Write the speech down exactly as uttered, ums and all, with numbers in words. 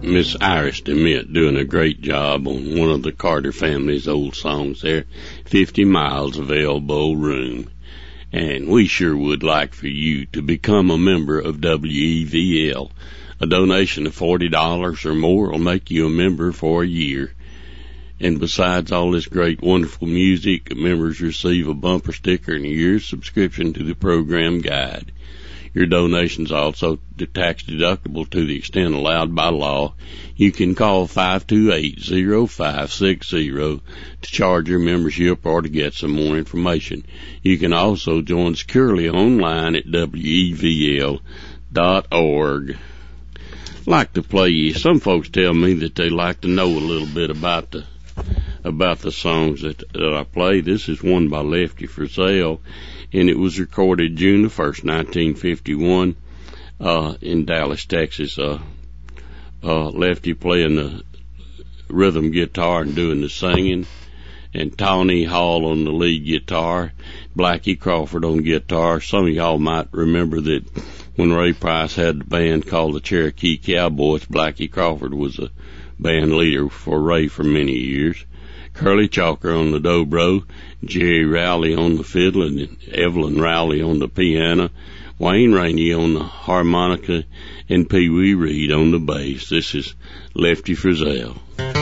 Miss Iris DeMint doing a great job on one of the Carter family's old songs there, fifty miles of Elbow Room. And we sure would like for you to become a member of W E V L. A donation of forty dollars or more will make you a member for a year. And besides all this great, wonderful music, members receive a bumper sticker and a year's subscription to the program guide. Your donation's also tax deductible to the extent allowed by law. You can call five two eight, zero five six zero to charge your membership or to get some more information. You can also join securely online at W E V L dot org. Like to play you. Some folks tell me that they like to know a little bit about the about the songs that, that I play. This is one by Lefty Frizzell, and it was recorded June the first, nineteen fifty-one, uh, in Dallas, Texas. Uh, uh, Lefty playing the rhythm guitar and doing the singing, and Tawny Hall on the lead guitar, Blackie Crawford on guitar. Some of y'all might remember that when Ray Price had the band called the Cherokee Cowboys, Blackie Crawford was a band leader for Ray for many years. Curly Chalker on the dobro, Jerry Rowley on the fiddle, and Evelyn Rowley on the piano, Wayne Rainey on the harmonica, and Pee Wee Reed on the bass. This is Lefty Frizzell.